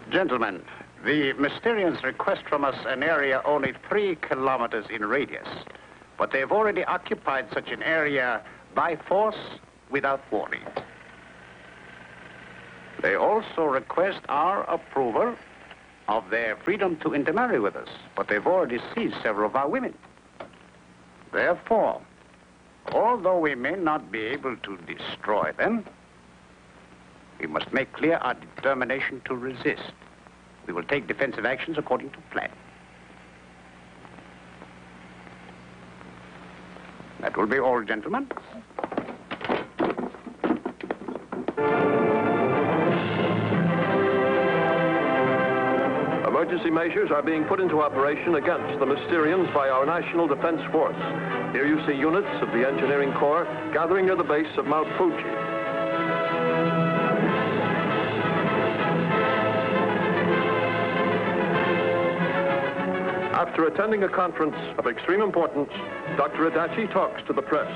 Gentlemen, the Mysterians request from us an area only 3 kilometers in radius, but they've already occupied such an area by force without warning. They also request our approval of their freedom to intermarry with us, but they've already seized several of our women. Therefore, although we may not be able to destroy them, we must make clear our determination to resist. We will take defensive actions according to plan. That will be all, gentlemen. Emergency measures are being put into operation against the Mysterians by our National Defense Force. Here you see units of the Engineering Corps gathering near the base of Mount Fuji. After attending a conference of extreme importance, Dr. Adachi talks to the press.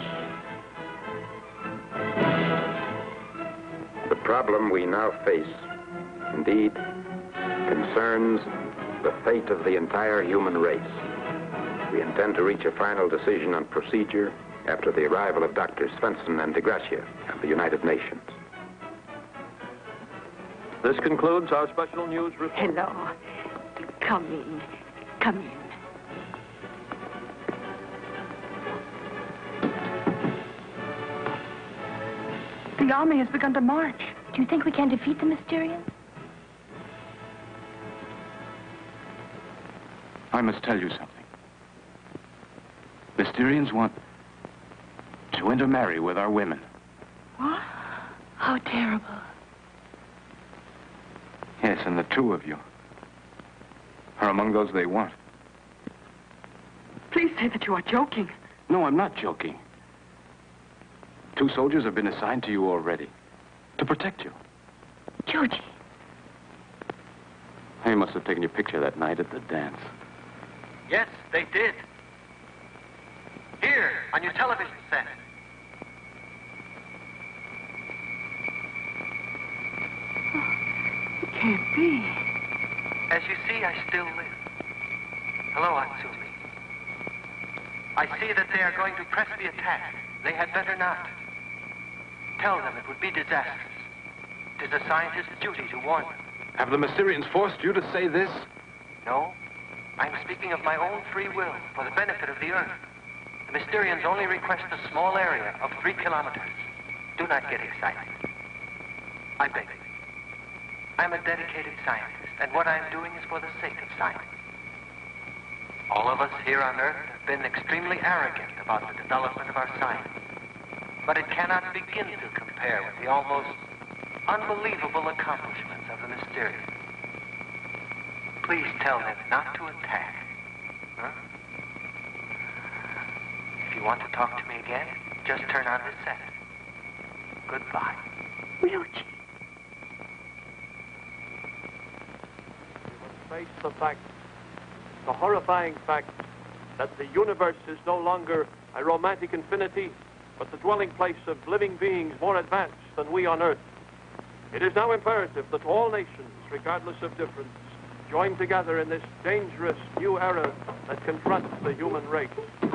The problem we now face, indeed, concerns the fate of the entire human race. We intend to reach a final decision on procedure after the arrival of Dr. Svensson and de Gracia of the United Nations. This concludes our special news report. Hello. Come in. Come in. The army has begun to march. Do you think we can defeat the Mysterians? I must tell you something. Mysterians want to intermarry with our women. What? How terrible. Yes, and the 2 of you are among those they want. Please say that you are joking. No, I'm not joking. 2 soldiers have been assigned to you already to protect you. Joji. They must have taken your picture that night at the dance. Yes, they did. Here, on your television set. It can't be. As you see, I still live. Hello, Atsumi. I see that they are going to press the attack. They had better not. Tell them it would be disastrous. It is a scientist's duty to warn them. Have the Mysterians forced you to say this? No. I'm speaking of my own free will for the benefit of the Earth. The Mysterians only request a small area of 3 kilometers. Do not get excited. I beg you. I'm a dedicated scientist, and what I'm doing is for the sake of science. All of us here on Earth have been extremely arrogant about the development of our science. But it cannot begin to compare with the almost unbelievable accomplishments of the Mysterians. Please tell them not to attack. Huh? If you want to talk to me again, just turn on this set. Goodbye. Ryuji. We must face the fact, the horrifying fact, that the universe is no longer a romantic infinity, but the dwelling place of living beings more advanced than we on Earth. It is now imperative that all nations, regardless of difference, join together in this dangerous new era that confronts the human race.